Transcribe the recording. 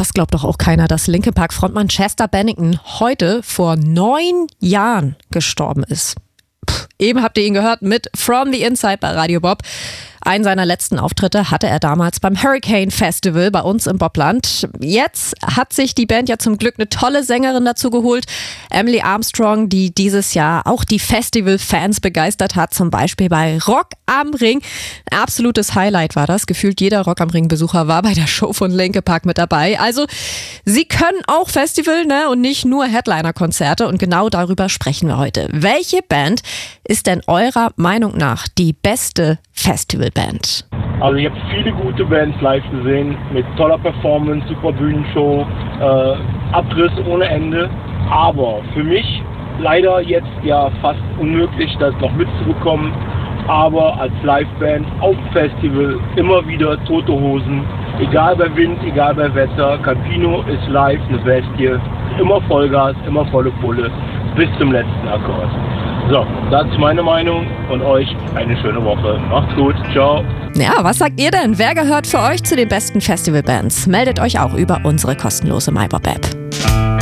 das glaubt doch auch keiner, dass Linkin Park Frontmann Chester Bennington heute vor 9 Jahren gestorben ist. Eben habt ihr ihn gehört mit From the Inside bei Radio Bob. Einen seiner letzten Auftritte hatte er damals beim Hurricane Festival bei uns im Bobland. Jetzt hat sich die Band ja zum Glück eine tolle Sängerin dazu geholt, Emily Armstrong, die dieses Jahr auch die Festival-Fans begeistert hat, zum Beispiel bei Rock am Ring. Ein absolutes Highlight war das. Gefühlt jeder Rock am Ring-Besucher war bei der Show von Linkin Park mit dabei. Also sie können auch Festival, ne, und nicht nur Headliner-Konzerte, und genau darüber sprechen wir heute. Welche Band ist denn eurer Meinung nach die beste Festivalband? Also ich habe viele gute Bands live gesehen, mit toller Performance, super Bühnenshow, Abriss ohne Ende. Aber für mich leider jetzt ja fast unmöglich, das noch mitzubekommen. Aber als Liveband auf Festival immer wieder Tote Hosen. Egal bei Wind, egal bei Wetter. Campino ist live eine Bestie. Immer Vollgas, immer volle Pulle. Bis zum letzten Akkord. So, das ist meine Meinung, und euch eine schöne Woche. Macht's gut, ciao. Ja, was sagt ihr denn? Wer gehört für euch zu den besten Festivalbands? Meldet euch auch über unsere kostenlose MyBob-App.